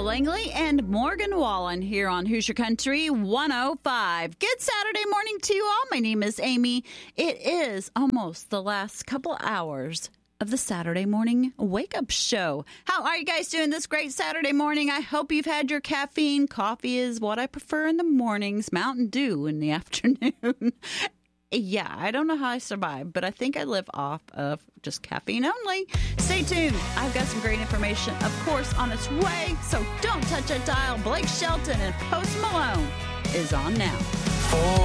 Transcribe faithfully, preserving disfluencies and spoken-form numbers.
Langley and Morgan Wallen here on Hoosier Country one oh five. Good Saturday morning to you all. My name is Amy. It is almost the last couple hours of the Saturday morning wake-up show. How are you guys doing this great Saturday morning? I hope you've had your caffeine. Coffee is what I prefer in the mornings. Mountain Dew in the afternoon. Yeah, I don't know how I survive, but I think I live off of just caffeine only. Stay tuned. I've got some great information, of course, on its way, so don't touch that dial. Blake Shelton and Post Malone is on now.